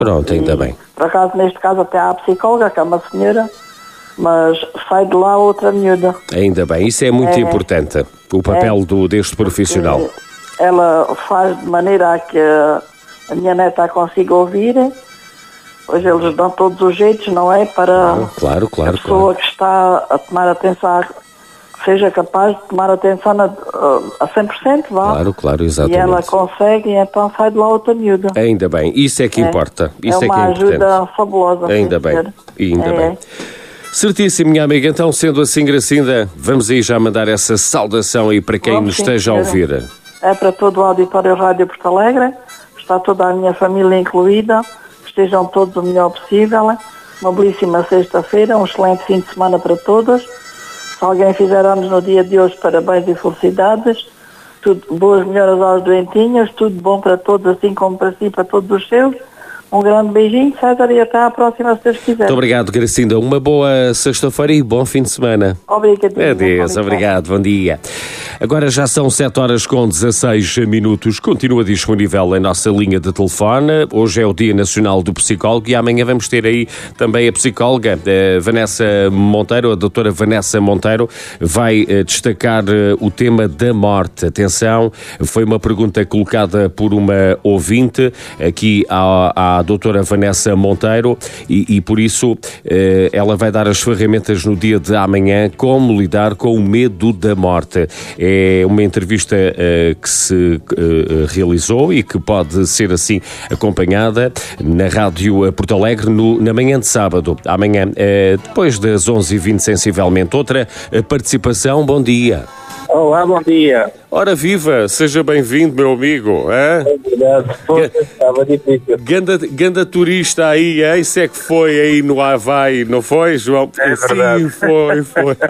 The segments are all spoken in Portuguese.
Pronto, ainda bem. Por acaso, neste caso, até há a psicóloga, que é uma senhora, mas sai de lá outra miúda. Ainda bem, isso é muito importante, o papel deste profissional. Ela faz de maneira a que a minha neta a consiga ouvir. Pois eles dão todos os jeitos, não é? Para claro, a pessoa que está a tomar atenção, que seja capaz de tomar atenção a 100%, vá. Claro, exatamente. E ela consegue, e então sai de lá outra miúda. Ainda bem, isso é que importa. Isso é uma ajuda fabulosa. Ainda bem, ainda bem. Certíssimo, minha amiga. Então, sendo assim, Gracinda, vamos aí já mandar essa saudação aí para quem nos esteja a ouvir. É para todo o auditório Rádio Porto Alegre, está toda a minha família incluída, estejam todos o melhor possível, uma belíssima sexta-feira, um excelente fim de semana para todos. Se alguém fizer anos no dia de hoje, parabéns e felicidades, boas melhoras aos doentinhos, tudo bom para todos, assim como para si e para todos os seus. Um grande beijinho, César, e até à próxima, se Deus quiser. Muito obrigado, Gracinda. Uma boa sexta-feira e bom fim de semana. Obrigado. Adeus, obrigado, bom dia. Agora já são 7h16. Continua disponível a nossa linha de telefone. Hoje é o Dia Nacional do Psicólogo e amanhã vamos ter aí também a psicóloga Vanessa Monteiro. A doutora Vanessa Monteiro vai destacar o tema da morte. Atenção, foi uma pergunta colocada por uma ouvinte aqui à doutora Vanessa Monteiro e por isso ela vai dar as ferramentas no dia de amanhã como lidar com o medo da morte. É uma entrevista que se realizou e que pode ser assim acompanhada na Rádio Porto Alegre na manhã de sábado. Amanhã, depois das 11h20 sensivelmente. Outra participação, bom dia. Olá, bom dia. Ora viva, seja bem-vindo, meu amigo. É verdade, estava difícil. Ganda turista aí, isso é que foi aí no Havaí, não foi, João? É verdade. Sim, foi.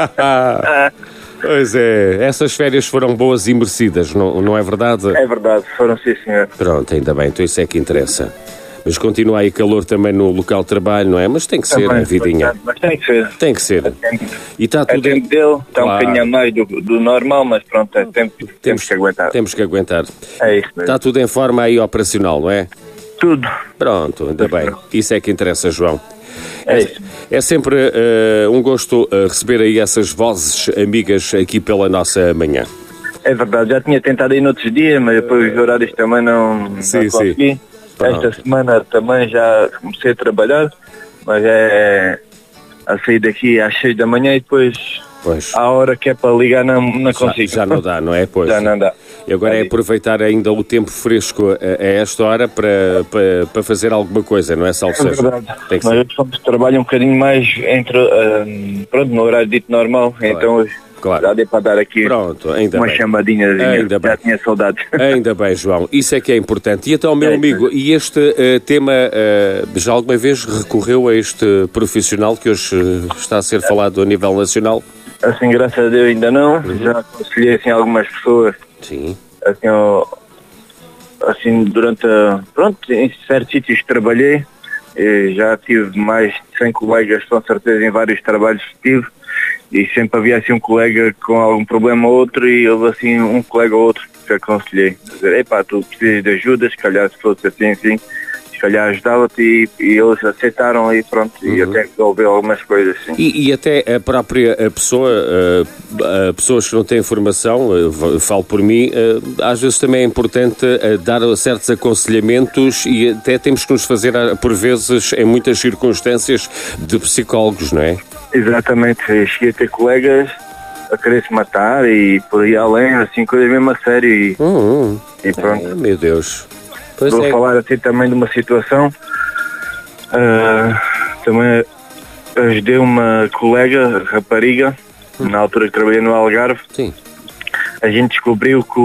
Pois é, essas férias foram boas e merecidas, não é verdade? É verdade, foram sim, senhor. Pronto, ainda bem, então isso é que interessa. Mas continua aí calor também no local de trabalho, não é? Mas tem que ser, a vidinha. Mas tem que ser. Tem que ser. E está tudo... tempo dele, está um bocadinho a mais do normal, mas pronto, é tempo, temos que aguentar. Temos que aguentar. É isso mesmo. Está tudo em forma aí operacional, não é? Tudo. Pronto, ainda bem. Isso é que interessa, João. É sempre um gosto receber aí essas vozes amigas aqui pela nossa manhã. É verdade, já tinha tentado ir noutros dias, mas depois os horários também não consegui. Esta semana também já comecei a trabalhar, mas é a sair daqui às 6 da manhã e depois à hora que é para ligar não consigo. Já não dá, não é? Pois. Já não dá. E agora é aproveitar ainda o tempo fresco a esta hora para fazer alguma coisa, não é, Salve? É verdade. Mas eu trabalho um bocadinho mais no horário dito normal, então hoje já dei para dar aqui uma chamadinha, já tinha saudades. Ainda bem, João, isso é que é importante. E então, meu amigo, e este tema, já alguma vez recorreu a este profissional que hoje está a ser falado a nível nacional? Assim, graças a Deus ainda não, já aconselhei assim algumas pessoas. Sim. Assim durante em certos sítios que trabalhei, já tive mais de 100 colegas, com certeza, em vários trabalhos que tive. E sempre havia assim um colega com algum problema ou outro e houve assim um colega ou outro que aconselhei. Dizer, tu precisas de ajuda, se calhar se fosse assim, se calhar ajudava-te e eles aceitaram e pronto, e até resolveu algumas coisas assim. E até a própria pessoa, pessoas que não têm formação, falo por mim, às vezes também é importante dar certos aconselhamentos e até temos que nos fazer, por vezes, em muitas circunstâncias, de psicólogos, não é? Exatamente, eu cheguei a ter colegas a querer se matar e por aí além, assim, coisas mesmo a sério e pronto. Meu Deus. Vou falar assim também de uma situação, também ajudei uma colega, rapariga, na altura que trabalhei no Algarve. Sim. A gente descobriu que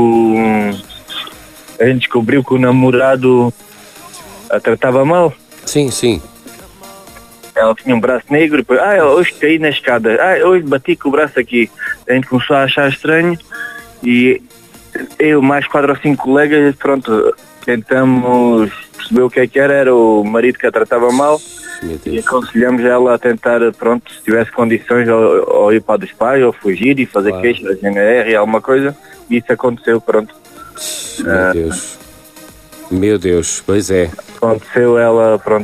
o namorado a tratava mal. Sim. Ela tinha um braço negro, depois, hoje caí na escada, hoje bati com o braço aqui. A gente começou a achar estranho e eu mais 4 ou 5 colegas, pronto, tentamos perceber o que era o marido que a tratava mal e aconselhamos ela a tentar, pronto, se tivesse condições, ou ir para dos pais, ou fugir e fazer queixa da GNR e alguma coisa, e isso aconteceu, pronto. Meu Deus, pois é. Aconteceu ela, pronto,